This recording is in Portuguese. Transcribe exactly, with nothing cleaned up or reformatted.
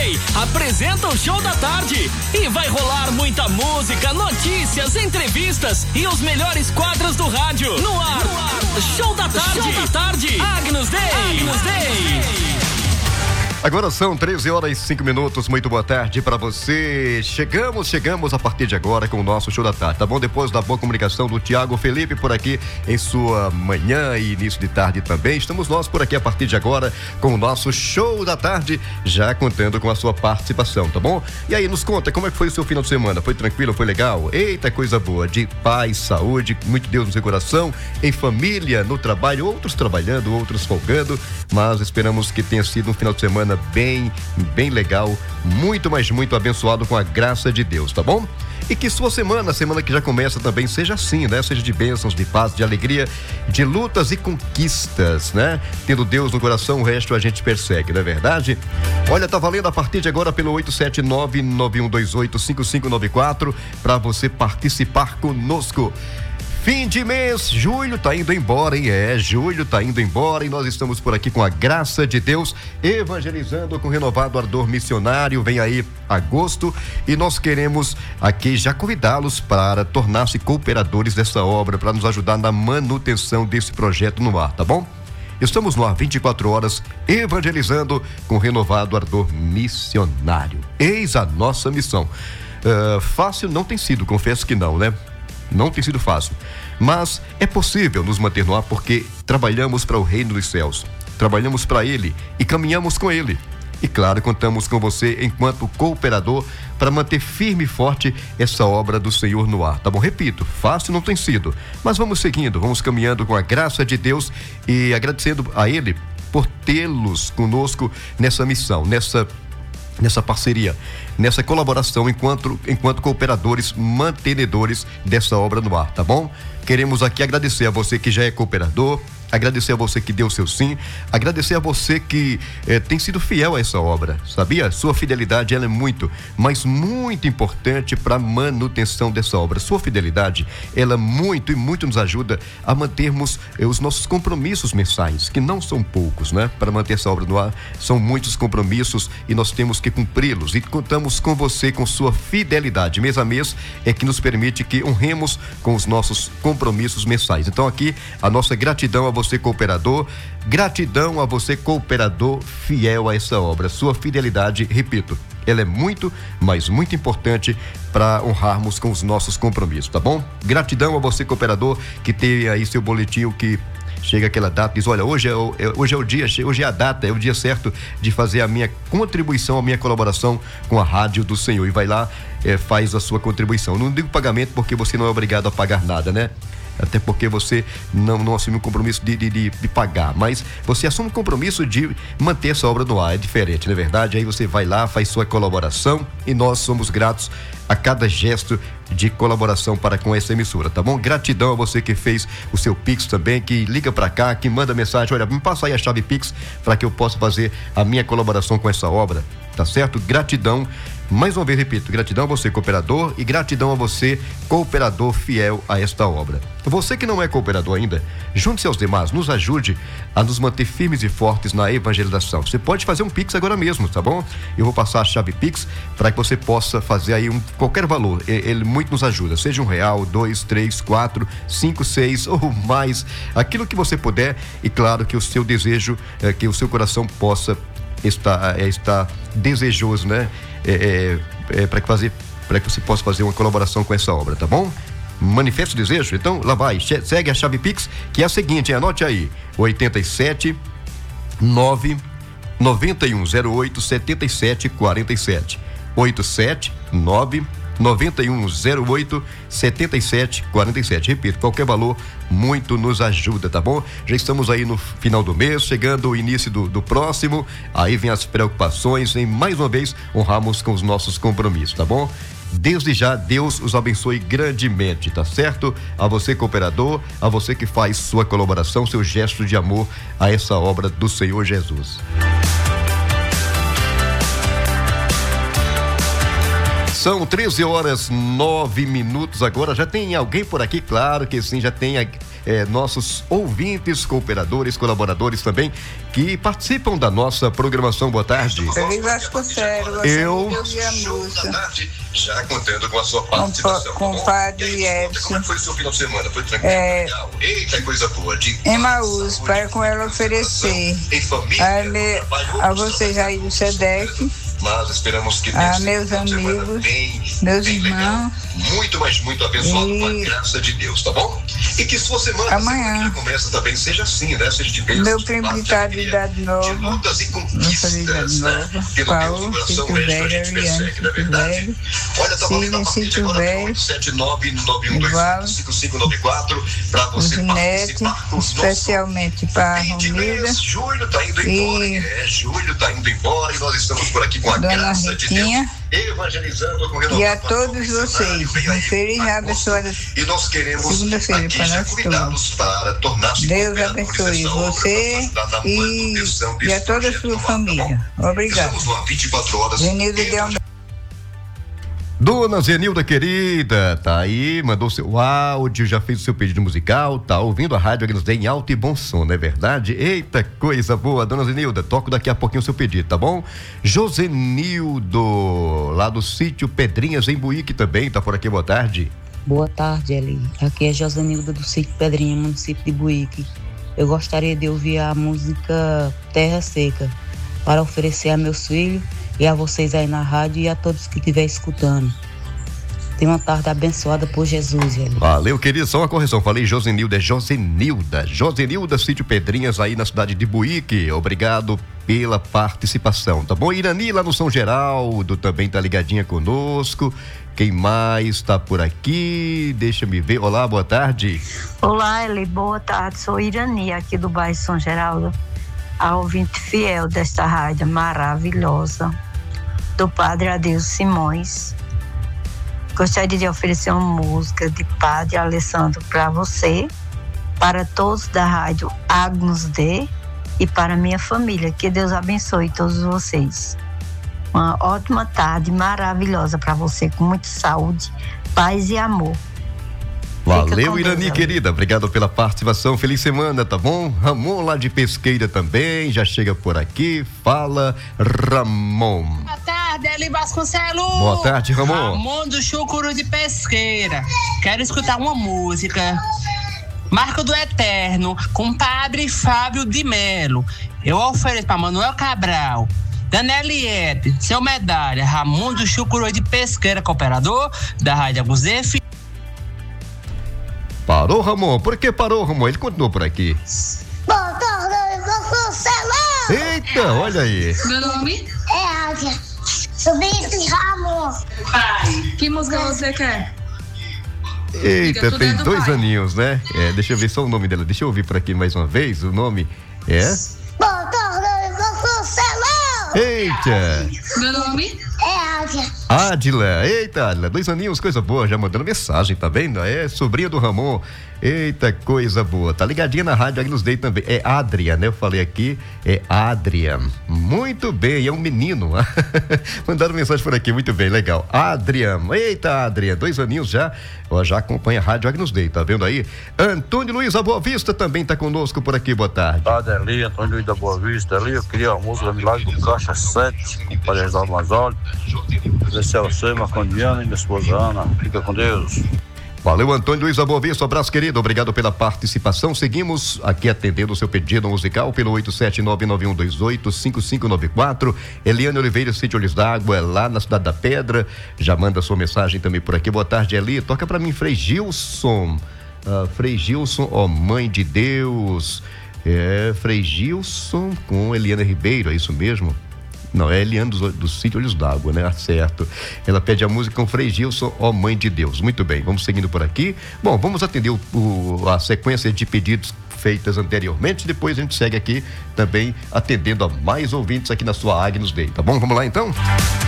Day apresenta o Show da Tarde e vai rolar muita música, notícias, entrevistas e os melhores quadros do rádio no ar. No ar. Show da Tarde. Show da Tarde. Agnus Day. Agnus Day. Agora são treze horas e cinco minutos, muito boa tarde para você. Chegamos, chegamos a partir de agora com o nosso Show da Tarde, tá bom? Depois da boa comunicação do Tiago Felipe por aqui em sua manhã e início de tarde também. Estamos nós por aqui a partir de agora com o nosso Show da Tarde, já contando com a sua participação, tá bom? E aí, nos conta, como é que foi o seu final de semana? Foi tranquilo, foi legal? Eita, coisa boa, de paz, saúde, muito Deus no seu coração, em família, no trabalho, outros trabalhando, outros folgando, mas esperamos que tenha sido um final de semana bem, bem legal, muito, mas muito abençoado com a graça de Deus, tá bom? E que sua semana, semana que já começa também, seja assim, né? Seja de bênçãos, de paz, de alegria, de lutas e conquistas, né? Tendo Deus no coração, o resto a gente persegue, não é verdade? Olha, tá valendo a partir de agora pelo oito sete nove, nove um dois oito, cinco cinco nove quatro para você participar conosco. Fim de mês, julho tá indo embora, hein? É, julho tá indo embora e nós estamos por aqui com a graça de Deus, evangelizando com renovado ardor missionário. Vem aí agosto e nós queremos aqui já convidá-los para tornar-se cooperadores dessa obra, para nos ajudar na manutenção desse projeto no ar, tá bom? Estamos no ar vinte e quatro horas, evangelizando com renovado ardor missionário. Eis a nossa missão. Uh, fácil não tem sido, confesso que não, né? Não tem sido fácil, mas é possível nos manter no ar porque trabalhamos para o reino dos céus, trabalhamos para ele e caminhamos com ele. E claro, contamos com você enquanto cooperador para manter firme e forte essa obra do Senhor no ar, tá bom? Repito, fácil não tem sido, mas vamos seguindo, vamos caminhando com a graça de Deus e agradecendo a ele por tê-los conosco nessa missão, nessa nessa parceria, nessa colaboração enquanto, enquanto cooperadores, mantenedores dessa obra no ar, tá bom? Queremos aqui agradecer a você que já é cooperador, agradecer a você que deu o seu sim, agradecer a você que eh, tem sido fiel a essa obra, sabia? Sua fidelidade, ela é muito, mas muito importante para a manutenção dessa obra. Sua fidelidade, ela muito e muito nos ajuda a mantermos eh, os nossos compromissos mensais, que não são poucos, né? Para manter essa obra no ar, são muitos compromissos e nós temos que cumpri-los e contamos com você, com sua fidelidade, mês a mês, é que nos permite que honremos com os nossos compromissos mensais. Então aqui, a nossa gratidão a você você cooperador, gratidão a você cooperador fiel a essa obra. Sua fidelidade, repito, ela é muito, mas muito importante para honrarmos com os nossos compromissos, tá bom? Gratidão a você cooperador que tem aí seu boletim que chega aquela data, diz, olha, hoje é, o, é, hoje é o dia, hoje é a data, é o dia certo de fazer a minha contribuição, a minha colaboração com a Rádio do Senhor, e vai lá, é, faz a sua contribuição. Não digo pagamento porque você não é obrigado a pagar nada, né? Até porque você não, não assume um compromisso de, de, de, de pagar, mas você assume um compromisso de manter essa obra no ar, é diferente, não é verdade? Aí você vai lá, faz sua colaboração e nós somos gratos a cada gesto de colaboração para com essa emissora, tá bom? Gratidão a você que fez o seu Pix também, que liga para cá, que manda mensagem, olha, me passa aí a chave Pix para que eu possa fazer a minha colaboração com essa obra, tá certo? Gratidão. Mais uma vez, repito, gratidão a você, cooperador, e gratidão a você, cooperador fiel a esta obra. Você que não é cooperador ainda, junte-se aos demais, nos ajude a nos manter firmes e fortes na evangelização. Você pode fazer um Pix agora mesmo, tá bom? Eu vou passar a chave Pix para que você possa fazer aí um, qualquer valor. Ele muito nos ajuda, seja um real, dois, três, quatro, cinco, seis ou mais, aquilo que você puder, e claro que o seu desejo, é, que o seu coração possa estar, é, estar desejoso, né? É, é, é, para que fazer, para que você possa fazer uma colaboração com essa obra, tá bom? Manifesta o desejo? Então, lá vai, segue a chave Pix, que é a seguinte, anote aí, oitenta e sete, nove, noventa e um zero oito, setenta e sete quarenta e sete, oitenta e sete, nove, noventa e um zero oito, setenta e sete quarenta e sete. Repito, qualquer valor muito nos ajuda, tá bom? Já estamos aí no final do mês, chegando o início do, do próximo, aí vem as preocupações, e mais uma vez honramos com os nossos compromissos, tá bom? Desde já, Deus os abençoe grandemente, tá certo? A você, cooperador, a você que faz sua colaboração, seu gesto de amor a essa obra do Senhor Jesus. São treze horas, nove minutos agora. Já tem alguém por aqui? Claro que sim, já tem eh, nossos ouvintes, cooperadores, colaboradores também, que participam da nossa programação. Boa tarde. Eu Vasconcelos, Eu... Já contando com a sua participação. Com o padre Edson. Como foi o seu final de semana? Foi tranquilo? É... Legal? Eita, coisa boa. De... Emaús, para com ela oferecer a, me... a vocês aí do SEDEC, mas esperamos que a meus amigos, bem, meus bem irmãos, legal, muito, mas muito abençoado e... com a graça de Deus, tá bom? E que sua semana, amanhã, a começa também seja assim, né? Seja de bênçãos, meu primo que está de idade nova, de lutas e conquistas, de idade nova, né? Paulo, Chico Velho, Ariane, Chico Velho, olha, tá valendo a partir de agora oito sete nove nove um dois cinco cinco nove quatro para você participar com os especialmente para a Romilda. Julho tá indo embora, é, julho tá indo embora e nós estamos por aqui com a Dona graça Ritinha, de Deus, evangelizando com e a todos vocês, um feliz e abençoado e nós queremos segunda-feira aqui para já nós convidá-los para tornar-se Deus abençoe você e, e a toda a sua família. Obrigado. Zenilda de Almeida. Dona Zenilda querida, tá aí, mandou seu áudio, já fez o seu pedido musical, tá ouvindo a rádio Agnus Dei em alto e bom som, não é verdade? Eita, coisa boa, Dona Zenilda, toco daqui a pouquinho o seu pedido, tá bom? Josenildo, lá do sítio Pedrinhas, em Buíque também, tá por aqui, boa tarde. Boa tarde, Eli. Aqui é Josenilda do sítio Pedrinha, município de Buíque. Eu gostaria de ouvir a música Terra Seca para oferecer a meus filhos e a vocês aí na rádio e a todos que estiver escutando. Tenha uma tarde abençoada por Jesus, Eli. Valeu, querido. Só uma correção. Falei Josenilda, é Josenilda. Josenilda, sítio Pedrinhas, aí na cidade de Buíque. Obrigado pela participação, tá bom? Irani, lá no São Geraldo, também tá ligadinha conosco. Quem mais tá por aqui? Deixa me ver. Olá, boa tarde. Olá, Eli. Boa tarde. Sou Irani, aqui do bairro São Geraldo. A ouvinte fiel desta rádio maravilhosa, do Padre Adilson Simões. Gostaria de oferecer uma música de Padre Alessandro para você, para todos da rádio Agnus Dei e para minha família. Que Deus abençoe todos vocês. Uma ótima tarde maravilhosa para você, com muita saúde, paz e amor. Valeu, Irani, Deus, querida. Obrigado pela participação. Feliz semana, tá bom? Ramon, lá de Pesqueira também, já chega por aqui. Fala, Ramon. Boa tarde, Eli Vasconcelos. Boa tarde, Ramon. Ramon do Chucuru de Pesqueira. Quero escutar uma música. Marco do Eterno, com Padre Fábio de Melo. Eu ofereço para Manuel Cabral, Danieliette, Seu Medalha, Ramon do Chucuru de Pesqueira, cooperador da Rádio Agnus Dei. Parou, Ramon? Por que parou, Ramon? Ele continuou por aqui. Boa tarde, Vasconcelos. Eita, olha aí. Meu nome é Águia. Sobrinho de Ramon. Pai, que música você quer? Eita, tem do dois pai. aninhos, né? É, deixa eu ver só o nome dela. Deixa eu ouvir por aqui mais uma vez. O nome é... Boa tarde, Vasconcelos. Eita. Meu nome é Águia. Adila, eita, Adila, dois aninhos, coisa boa, já mandando mensagem, tá vendo? É sobrinha do Ramon, eita, coisa boa, tá ligadinha na rádio Agnus Dei também, é Adria, né? Eu falei aqui, é Adria, muito bem, é um menino, mandaram mensagem por aqui, muito bem, legal, Adria, eita, Adria, dois aninhos já, ó, já acompanha a rádio Agnus Dei, tá vendo aí? Antônio Luiz da Boa Vista também tá conosco por aqui, boa tarde. Boa tarde, Eli, Antônio Luiz da Boa Vista, ali, eu queria uma música Milagre do Caixa sete, com o Padre Resaldo Mazoli. Esse é você, Marcondiano e minha esposa Ana. Fica com Deus. Valeu, Antônio Luiz da Boa Vista, abraço, querido, obrigado pela participação. Seguimos aqui atendendo o seu pedido musical pelo oito sete nove nove um dois oito cinco cinco nove quatro. Eliane Oliveira, Sítio Olhos d'Água, lá na Cidade da Pedra, já manda sua mensagem também por aqui. Boa tarde, Eli, toca pra mim Frei Gilson, uh, Frei Gilson, ó, Mãe de Deus, é, Frei Gilson com Eliana Ribeiro, é isso mesmo? Não, é Eliane do, do Sítio Olhos d'Água, né? Certo. Ela pede a música com Frei Gilson, ó Mãe de Deus. Muito bem, vamos seguindo por aqui. Bom, vamos atender o, o, a sequência de pedidos feitas anteriormente. Depois a gente segue aqui também atendendo a mais ouvintes aqui na sua Agnus Dei, tá bom? Vamos lá então?